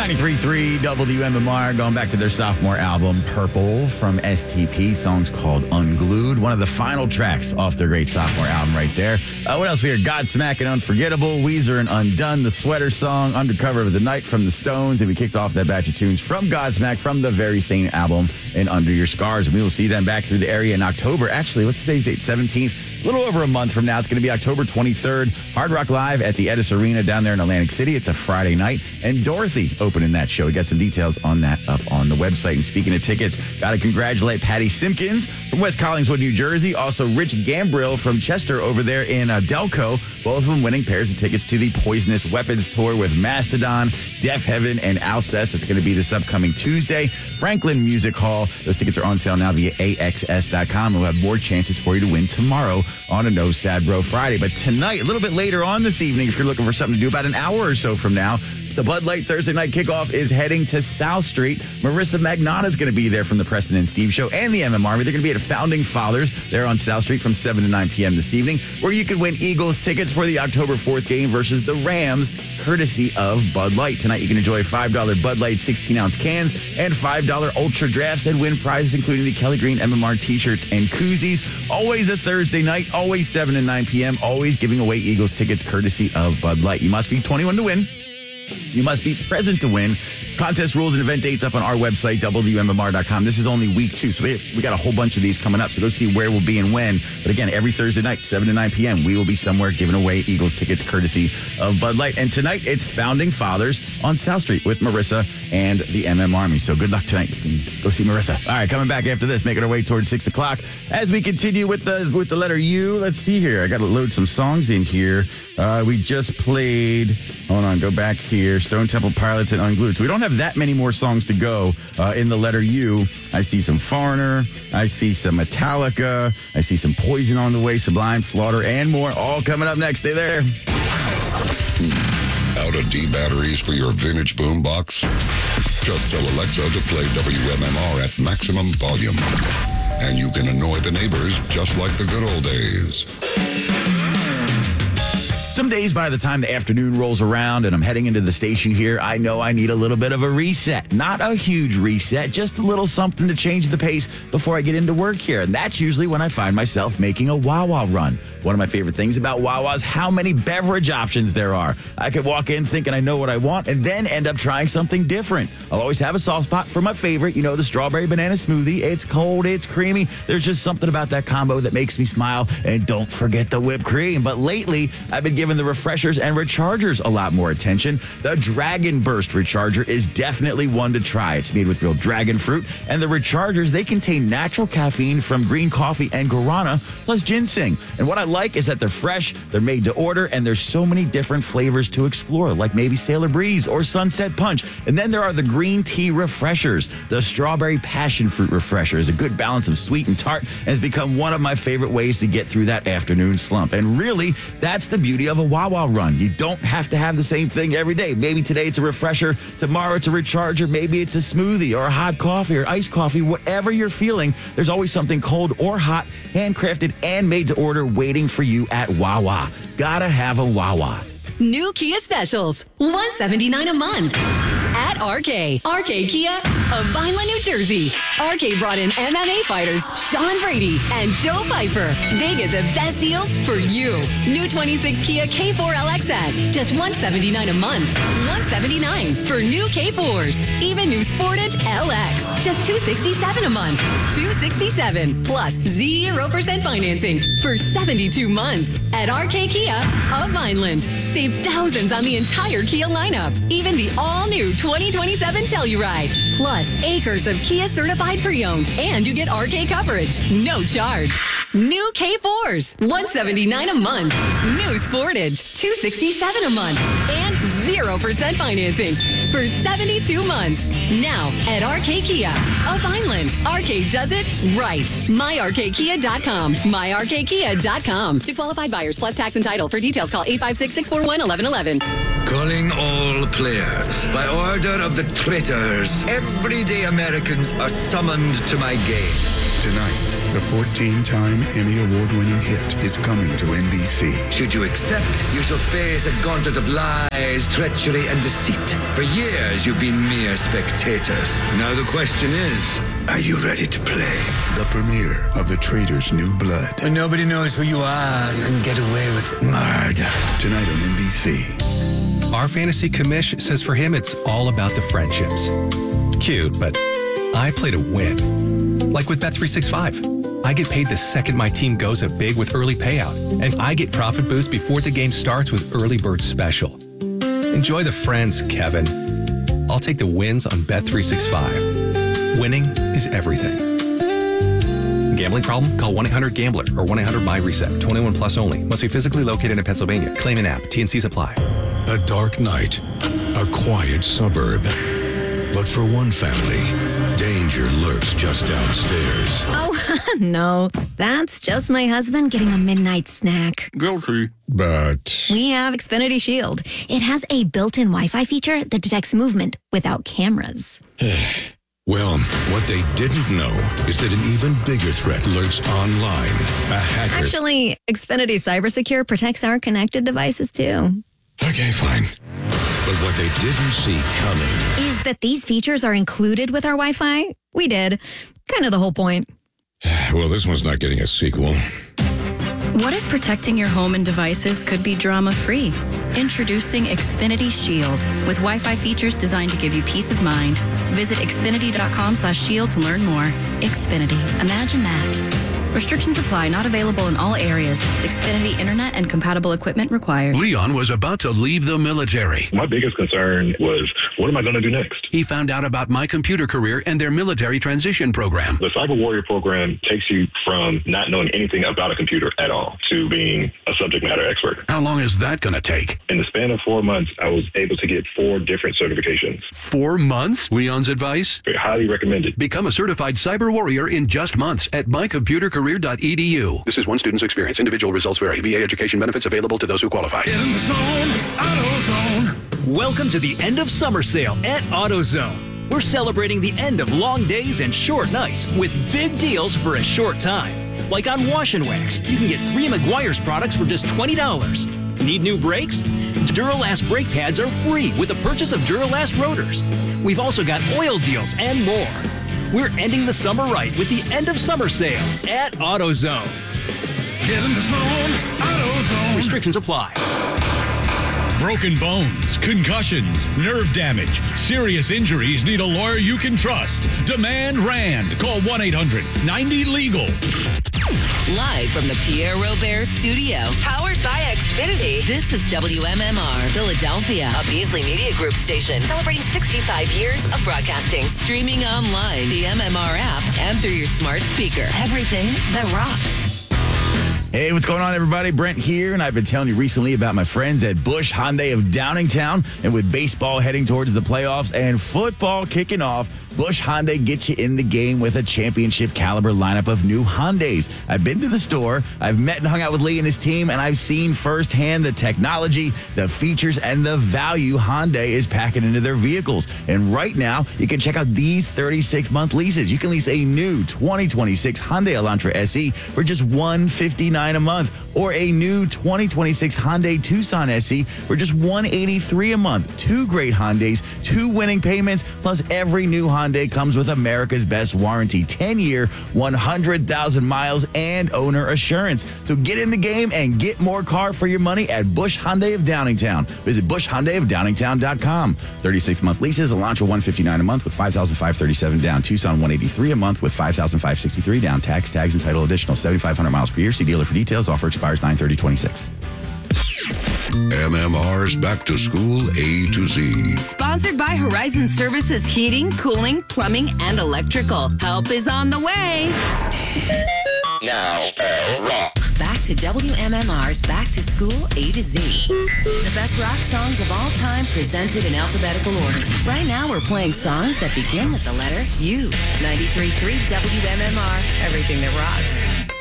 93.3 WMMR, going back to their sophomore album, Purple, from STP. Song's called Unglued. One of the final tracks off their great sophomore album right there. What else we hear? Godsmack and Unforgettable, Weezer and Undone, the Sweater Song, Undercover of the Night from the Stones. And we kicked off that batch of tunes from Godsmack from the very same album, and Under Your Scars. And we will see them back through the area in October. Actually, what's today's date? 17th. A little over a month from now. It's going to be October 23rd. Hard Rock Live at the Edis Arena down there in Atlantic City. It's a Friday night. And Dorothy opening that show. We got some details on that up on the website. And speaking of tickets, got to congratulate Patty Simpkins from West Collingswood, New Jersey. Also, Rich Gambrill from Chester over there in Delco. Both of them winning pairs of tickets to the Poisonous Weapons Tour with Mastodon, Deaf Heaven, and Alcest. That's going to be this upcoming Tuesday. Franklin Music Hall. Those tickets are on sale now via AXS.com. We'll have more chances for you to win tomorrow on a No Sad Bro Friday. But tonight, a little bit later on this evening, if you're looking for something to do about an hour or so from now, the Bud Light Thursday night kickoff is heading to South Street. Marissa Magnata is going to be there from the Preston and Steve Show and the MM Army. They're going to be at Founding Fathers there on South Street from 7 to 9 p.m. this evening, where you can win Eagles tickets for the October 4th game versus the Rams, courtesy of Bud Light. Tonight, you can enjoy $5 Bud Light 16-ounce cans and $5 Ultra Drafts and win prizes, including the Kelly Green MMR t-shirts and koozies. Always a Thursday night, always 7 to 9 p.m., always giving away Eagles tickets courtesy of Bud Light. You must be 21 to win. You must be present to win. Contest rules and event dates up on our website, WMMR.com. This is only week 2, so we got a whole bunch of these coming up, so go see where we'll be and when. But again, every Thursday night, 7 to 9 p.m., we will be somewhere giving away Eagles tickets courtesy of Bud Light. And tonight, it's Founding Fathers on South Street with Marissa and the MM Army. So good luck tonight. You can go see Marissa. All right, coming back after this, making our way towards 6 o'clock. As we continue with the letter U, let's see here. I got to load some songs in here. We just played, hold on, go back here, Stone Temple Pilots and Unglued. So we don't have that many more songs to go in the letter U. I see some Foreigner. I see some Metallica. I see some Poison on the way, Sublime, Slaughter, and more. All coming up next. Stay there. Out of D batteries for your vintage boombox? Just tell Alexa to play WMMR at maximum volume. And you can annoy the neighbors just like the good old days. Some days by the time the afternoon rolls around and I'm heading into the station here, I know I need a little bit of a reset. Not a huge reset, just a little something to change the pace before I get into work here. And that's usually when I find myself making a Wawa run. One of my favorite things about Wawa is how many beverage options there are. I could walk in thinking I know what I want and then end up trying something different. I'll always have a soft spot for my favorite, the strawberry banana smoothie. It's cold, it's creamy. There's just something about that combo that makes me smile. And don't forget the whipped cream. But lately, I've been giving the refreshers and rechargers a lot more attention. The Dragon Burst Recharger is definitely one to try. It's made with real dragon fruit, and the rechargers, they contain natural caffeine from green coffee and guarana, plus ginseng. And what I like is that they're fresh, they're made to order, and there's so many different flavors to explore, like maybe Sailor Breeze or Sunset Punch. And then there are the green tea refreshers. The Strawberry Passion Fruit Refresher is a good balance of sweet and tart, and has become one of my favorite ways to get through that afternoon slump. And really, that's the beauty of a Wawa run. You don't have to have the same thing every day. Maybe today it's a refresher, tomorrow it's a recharger, maybe it's a smoothie or a hot coffee or iced coffee. Whatever you're feeling, there's always something cold or hot, handcrafted and made to order waiting for you at Wawa. Gotta have a Wawa. New Kia specials, $179 a month at RK. RK Kia of Vineland, New Jersey. RK brought in MMA fighters Sean Brady and Joe Piper. They get the best deals for you. New 26 Kia K4 LXS, just $179 a month. $179 for new K4s. Even new Sportage LX, just $267 a month. $267 plus 0% financing for 72 months at RK Kia of Vineland. Save thousands on the entire Kia lineup. Even the all-new 2027 Telluride. Plus acres of Kia certified pre-owned. And you get RK coverage. No charge. New K4s. $179 a month. New Sportage. $267 a month. And 0% financing for 72 months. Now at RK Kia of Vineland. RK does it right. MyRKKia.com. MyRKKia.com. To qualified buyers plus tax and title. For details, call 856-641-1111. Calling all players. By order of the traitors, everyday Americans are summoned to my game. Tonight, the 14-time Emmy Award-winning hit is coming to NBC. Should you accept, you shall face a gauntlet of lies, treachery, and deceit. For years, you've been mere spectators. Now the question is, are you ready to play? The premiere of The Traitor's New Blood. When nobody knows who you are, you can get away with murder. Tonight on NBC. Our fantasy commish says for him, it's all about the friendships. Cute, but I play to win. Like with Bet365. I get paid the second my team goes up big with early payout. And I get profit boost before the game starts with Early Bird Special. Enjoy the friends, Kevin. I'll take the wins on Bet365. Winning is everything. Gambling problem? Call 1-800-GAMBLER or 1-800-MY-RESET. 21 plus only. Must be physically located in Pennsylvania. Claim an app. T&Cs apply. A dark night. A quiet suburb. But for one family, danger lurks just downstairs. Oh, no. That's just my husband getting a midnight snack. Guilty. But We have Xfinity Shield. It has a built-in Wi-Fi feature that detects movement without cameras. well, what they didn't know is that an even bigger threat lurks online. A hacker. Actually, Xfinity CyberSecure protects our connected devices, too. Okay, fine. But what they didn't see coming Is that these features are included with our Wi-Fi? We did. Kind of the whole point. Well, this one's not getting a sequel. What if protecting your home and devices could be drama-free? Introducing Xfinity Shield with Wi-Fi features designed to give you peace of mind. Visit xfinity.com/shield to learn more. Xfinity. Imagine that. Restrictions apply. Not available in all areas. Xfinity Internet and compatible equipment required. Leon was about to leave the military. My biggest concern was, what am I going to do next? He found out about My Computer Career and their military transition program. The Cyber Warrior program takes you from not knowing anything about a computer at all to being a subject matter expert. How long is that going to take? In the span of 4 months, I was able to get 4 different certifications. 4 months? Leon's advice? Very highly recommended. Become a certified cyber warrior in just months at mycomputercareer.edu. This is one student's experience. Individual results vary. VA education benefits available to those who qualify. Get in the zone, AutoZone. Welcome to the end of summer sale at AutoZone. We're celebrating the end of long days and short nights with big deals for a short time. Like on Wash and Wax, you can get 3 Meguiar's products for just $20. Need new brakes? Duralast brake pads are free with the purchase of Duralast rotors. We've also got oil deals and more. We're ending the summer right with the end of summer sale at AutoZone. Get in the zone, AutoZone. Restrictions apply. Broken bones, concussions, nerve damage, serious injuries need a lawyer you can trust. Demand Rand. Call 1-800-90-LEGAL. Live from the Pierre Robert Studio, powered by Xfinity, this is WMMR Philadelphia, a Beasley Media Group station, celebrating 65 years of broadcasting. Streaming online, the MMR app, and through your smart speaker. Everything that rocks. Hey, what's going on, everybody? Brent here, and I've been telling you recently about my friends at Busch Hyundai of Downingtown. And with baseball heading towards the playoffs and football kicking off, Busch Hyundai gets you in the game with a championship caliber lineup of new Hyundais. I've been to the store, I've met and hung out with Lee and his team, and I've seen firsthand the technology, the features, and the value Hyundai is packing into their vehicles. And right now, you can check out these 36-month leases. You can lease a new 2026 Hyundai Elantra SE for just $159 a month, or a new 2026 Hyundai Tucson SE for just $183 a month. 2 great Hyundais, 2 winning payments, plus every new Hyundai comes with America's best warranty, 10-year, 100,000 miles, and owner assurance. So get in the game and get more car for your money at Busch Hyundai of Downingtown. Visit BuschHyundaiofDowningtown.com. 36-month leases, Elantra $159 a month with $5,537 down. Tucson $183 a month with $5,563 down. Tags and title additional 7,500 miles per year. See dealer for details. Offer expires 9/30/26. MMR's Back to School A to Z. Sponsored by Horizon Services Heating, Cooling, Plumbing, and Electrical. Help is on the way. Now, rock. Back to WMMR's Back to School A to Z. The best rock songs of all time presented in alphabetical order. Right now we're playing songs that begin with the letter U. 93.3 WMMR. Everything that rocks.